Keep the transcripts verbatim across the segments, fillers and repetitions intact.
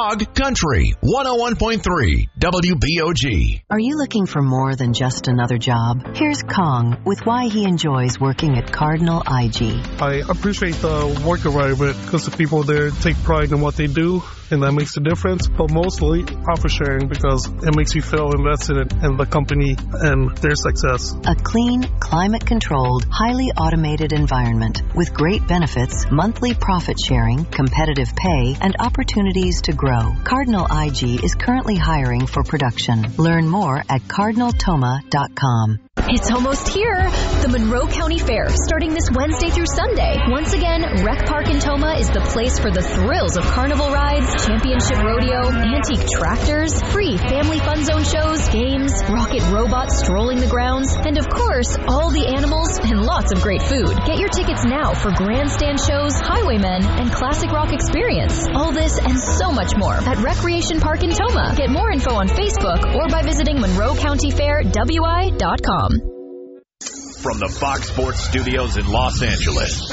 Dog Country, one oh one point three W B O G. Are you looking for more than just another job? Here's Kong with why he enjoys working at Cardinal I G. I appreciate the work environment because the people there take pride in what they do, and that makes a difference. But mostly profit sharing because it makes you feel invested in, in the company and their success. A clean, climate-controlled, highly automated environment with great benefits, monthly profit sharing, competitive pay, and opportunities to grow. Cardinal I G is currently hiring for production. Learn more at cardinal toma dot com. It's almost here. The Monroe County Fair, starting this Wednesday through Sunday. Once again, Rec Park in Toma is the place for the thrills of carnival rides, championship rodeo, antique tractors, free family fun zone shows, games, rocket robots strolling the grounds, and of course, all the animals and lots of great food. Get your tickets now for grandstand shows, highwaymen, and classic rock experience. All this and so much more at Recreation Park in Toma. Get more info on Facebook or by visiting monroe county fair w i dot com. From the Fox Sports Studios in Los Angeles,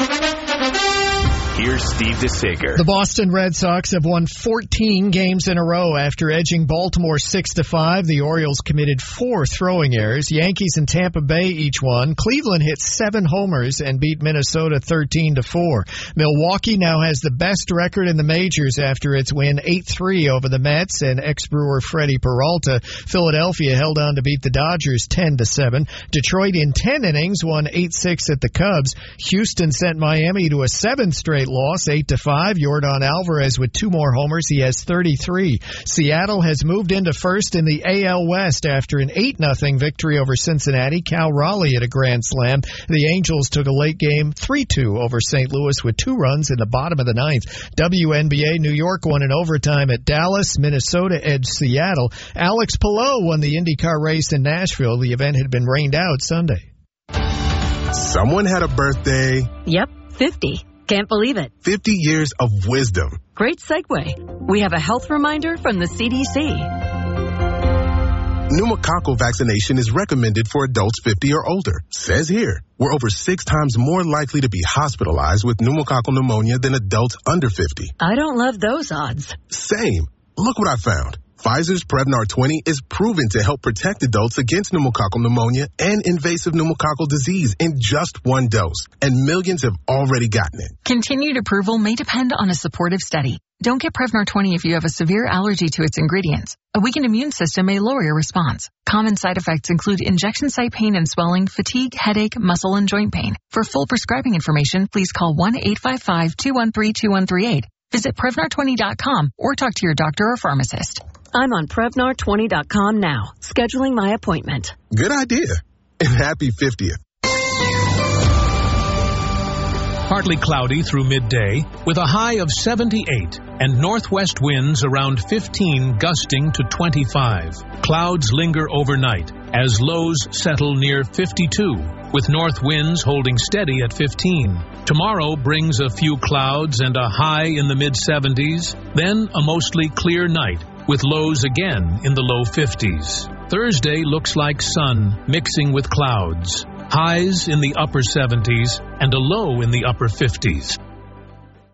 here's Steve DeSager. The Boston Red Sox have won fourteen games in a row after edging Baltimore six to five. The Orioles committed four throwing errors. Yankees and Tampa Bay each won. Cleveland hit seven homers and beat Minnesota thirteen to four. Milwaukee now has the best record in the majors after its win eight three over the Mets and ex-Brewer Freddie Peralta. Philadelphia held on to beat the Dodgers ten to seven. Detroit in ten innings won eight six at the Cubs. Houston sent Miami to a seventh straight loss, eight to five. Yordan Alvarez with two more homers. He has thirty-three. Seattle has moved into first in the A L West after an eight nothing victory over Cincinnati. Cal Raleigh at a grand slam. The Angels took a late game three two over Saint Louis with two runs in the bottom of the ninth. W N B A New York won in overtime at Dallas. Minnesota edged Seattle. Alex Palou won the IndyCar race in Nashville. The event had been rained out Sunday. Someone had a birthday. Yep, fifty. Can't believe it. fifty years of wisdom. Great segue. We have a health reminder from the C D C. Pneumococcal vaccination is recommended for adults fifty or older. Says here, we're over six times more likely to be hospitalized with pneumococcal pneumonia than adults under fifty. I don't love those odds. Same. Look what I found. Pfizer's Prevnar twenty is proven to help protect adults against pneumococcal pneumonia and invasive pneumococcal disease in just one dose. And millions have already gotten it. Continued approval may depend on a supportive study. Don't get Prevnar twenty if you have a severe allergy to its ingredients. A weakened immune system may lower your response. Common side effects include injection site pain and swelling, fatigue, headache, muscle, and joint pain. For full prescribing information, please call one eight five five, two one three, two one three eight. Visit Prevnar twenty dot com or talk to your doctor or pharmacist. I'm on Prevnar twenty dot com now, scheduling my appointment. Good idea. And happy fiftieth. Partly cloudy through midday with a high of seventy-eight and northwest winds around fifteen gusting to twenty-five. Clouds linger overnight as lows settle near fifty-two with north winds holding steady at fifteen. Tomorrow brings a few clouds and a high in the mid-seventies, then a mostly clear night with lows again in the low fifties. Thursday looks like sun mixing with clouds. Highs in the upper seventies and a low in the upper fifties.